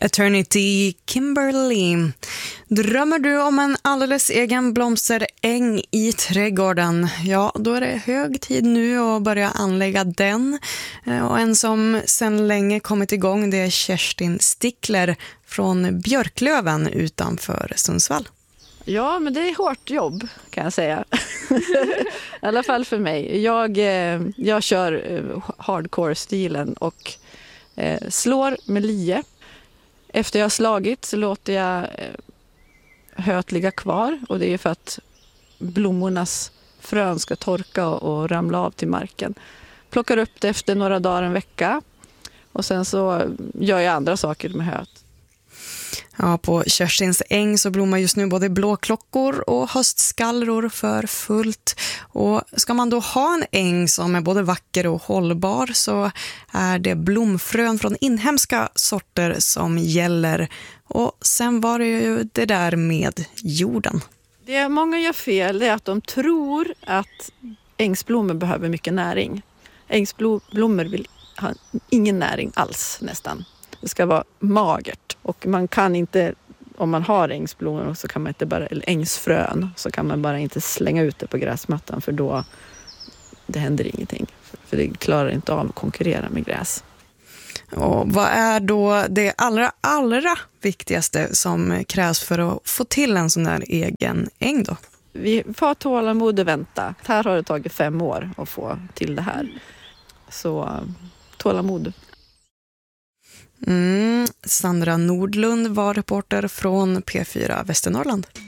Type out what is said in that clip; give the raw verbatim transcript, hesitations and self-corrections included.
Eternity, Kimberly. Drömmer du om en alldeles egen blomsteräng i trädgården? Ja, då är det hög tid nu att börja anlägga den. Och en som sedan länge kommit igång, det är Kerstin Stickler från Björklöven utanför Sundsvall. Ja, men det är hårt jobb kan jag säga. I alla fall för mig. Jag, jag kör hardcore-stilen och slår med lie. Efter jag har slagit så låter jag höet ligga kvar. Och det är för att blommornas frön ska torka och ramla av till marken. Plockar upp det efter några dagar, en vecka. Och sen så gör jag andra saker med höet. Ja, på Kerstins äng så blommar just nu både blåklockor och höstskallror för fullt. Och ska man då ha en äng som är både vacker och hållbar så är det blomfrön från inhemska sorter som gäller. Och sen var det ju det där med jorden. Det många gör fel är att de tror att ängsblommor behöver mycket näring. Ängsblommor vill ha ingen näring alls nästan. Det ska vara magert. Och man kan inte, om man har ängsblommor så kan man inte bara, eller ängsfrön, så kan man bara inte slänga ut det på gräsmattan för då det händer ingenting. För det klarar inte av att konkurrera med gräs. Och vad är då det allra, allra viktigaste som krävs för att få till en sån där egen äng då? Vi får tålamod och vänta. Här har det tagit fem år att få till det här. Så tålamod. Mm, Sandra Nordlund var reporter från P fyra Västernorrland.